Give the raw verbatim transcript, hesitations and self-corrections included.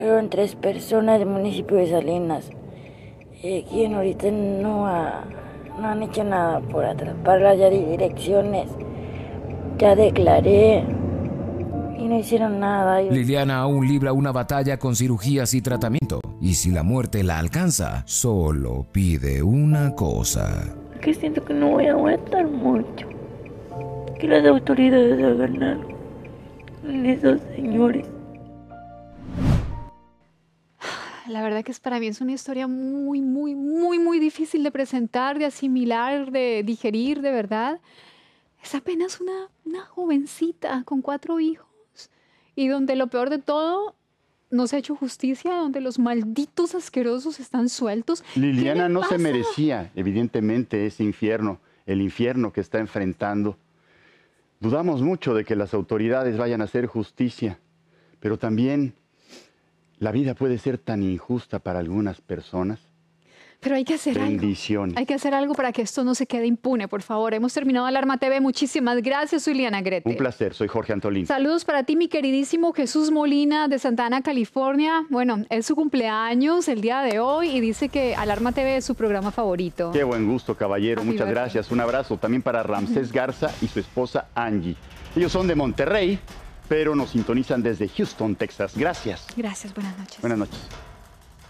Fueron tres personas del municipio de Salinas, eh, quien ahorita no, ha, no han hecho nada por atraparlas. Ya di direcciones, ya declaré y no hicieron nada. Liliana aún libra una batalla con cirugías y tratamiento, y si la muerte la alcanza, solo pide una cosa. Que siento que no voy a aguantar mucho, que las autoridades hagan algo en esos señores. La verdad que es, para mí es una historia muy, muy, muy, muy difícil de presentar, de asimilar, de digerir, de verdad. Es apenas una, una jovencita con cuatro hijos y donde lo peor de todo, no se ha hecho justicia, donde los malditos asquerosos están sueltos. Liliana no se merecía, evidentemente, ese infierno, el infierno que está enfrentando. Dudamos mucho de que las autoridades vayan a hacer justicia, pero también la vida puede ser tan injusta para algunas personas. Pero hay que hacer Bendiciones. algo. Hay que hacer algo para que esto no se quede impune, por favor. Hemos terminado Alarma T V. Muchísimas gracias, soy Liliana Grete. Un placer, soy Jorge Antolín. Saludos para ti, mi queridísimo Jesús Molina de Santa Ana, California. Bueno, es su cumpleaños el día de hoy y dice que Alarma T V es su programa favorito. Qué buen gusto, caballero. Happy Muchas birthday. gracias. Un abrazo también para Ramsés Garza y su esposa Angie. Ellos son de Monterrey, pero nos sintonizan desde Houston, Texas. Gracias. Gracias, buenas noches. Buenas noches.